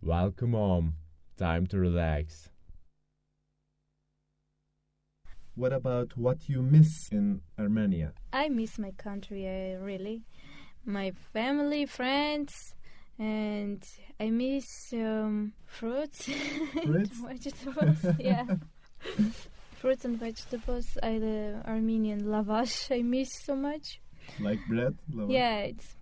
Welcome home. Time to relax. What about what you miss in Armenia? I miss my country, really. My family, friends, and I miss fruits, Fruits? vegetables. Yeah, fruits and vegetables. The Armenian lavash I miss so much. Like bread? Lava? Yeah, it's